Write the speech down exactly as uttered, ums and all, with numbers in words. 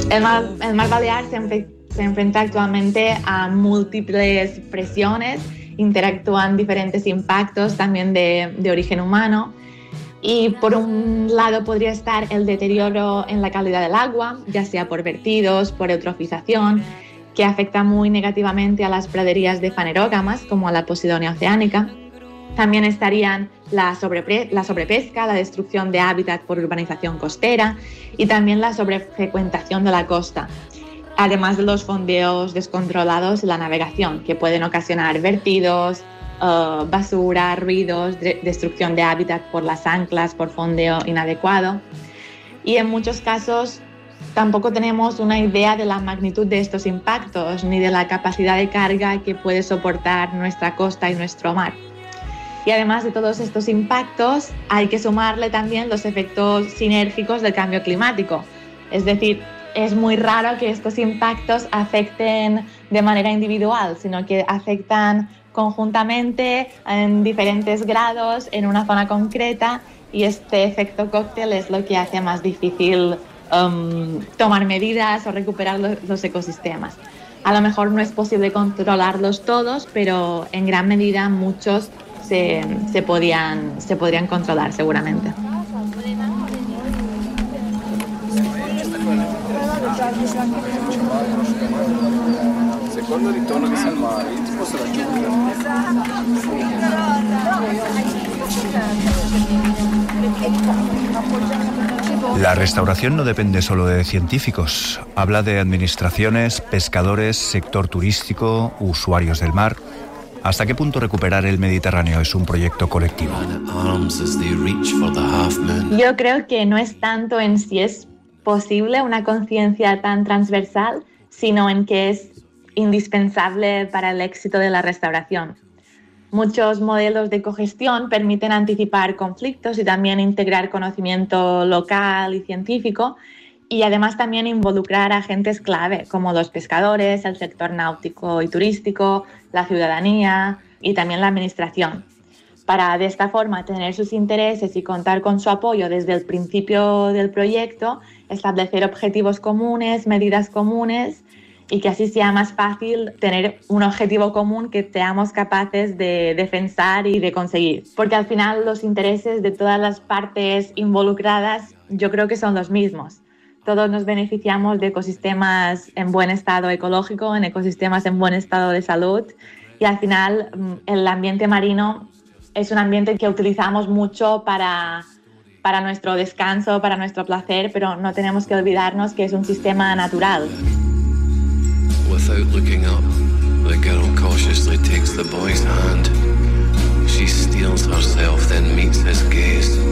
El mar, el mar Balear se, enf- se enfrenta actualmente a múltiples presiones, interactúan diferentes impactos también de, de origen humano. Y por un lado podría estar el deterioro en la calidad del agua, ya sea por vertidos, por eutrofización, que afecta muy negativamente a las praderías de fanerógamas, como a la Posidonia oceánica. También estarían la, sobrepre- la sobrepesca, la destrucción de hábitat por urbanización costera y también la sobrefrecuentación de la costa, además de los fondeos descontrolados y la navegación, que pueden ocasionar vertidos, Uh, basura, ruidos, de- destrucción de hábitat por las anclas, por fondeo inadecuado. Y en muchos casos tampoco tenemos una idea de la magnitud de estos impactos ni de la capacidad de carga que puede soportar nuestra costa y nuestro mar. Y además de todos estos impactos, hay que sumarle también los efectos sinérgicos del cambio climático. Es decir, es muy raro que estos impactos afecten de manera individual, sino que afectan conjuntamente en diferentes grados en una zona concreta, y este efecto cóctel es lo que hace más difícil um, tomar medidas o recuperar lo, los ecosistemas. A lo mejor no es posible controlarlos todos, pero en gran medida muchos se, se, podían, se podrían controlar seguramente. La restauración no depende solo de científicos. Habla de administraciones, pescadores, sector turístico, usuarios del mar. ¿Hasta qué punto recuperar el Mediterráneo es un proyecto colectivo? Yo creo que no es tanto en si es posible una conciencia tan transversal, sino en que es indispensable para el éxito de la restauración. Muchos modelos de cogestión permiten anticipar conflictos y también integrar conocimiento local y científico, y además también involucrar a agentes clave como los pescadores, el sector náutico y turístico, la ciudadanía y también la administración, para de esta forma tener sus intereses y contar con su apoyo desde el principio del proyecto, establecer objetivos comunes, medidas comunes, y que así sea más fácil tener un objetivo común que seamos capaces de defensar y de conseguir. Porque al final los intereses de todas las partes involucradas yo creo que son los mismos. Todos nos beneficiamos de ecosistemas en buen estado ecológico, en ecosistemas en buen estado de salud, y al final el ambiente marino es un ambiente que utilizamos mucho para, para nuestro descanso, para nuestro placer, pero no tenemos que olvidarnos que es un sistema natural. Without looking up, the girl cautiously takes the boy's hand.